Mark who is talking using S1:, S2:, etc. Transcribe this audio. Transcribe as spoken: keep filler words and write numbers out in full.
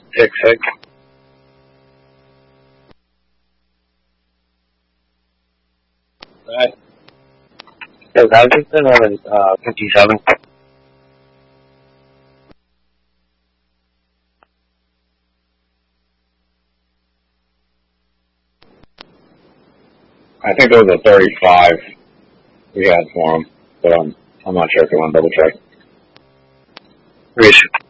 S1: Six six.
S2: Right.
S1: Does Abington have a uh, fifty-seven?
S2: I think it was a thirty-five we had for him, but um, I'm not sure if you want to double check.
S1: Reese.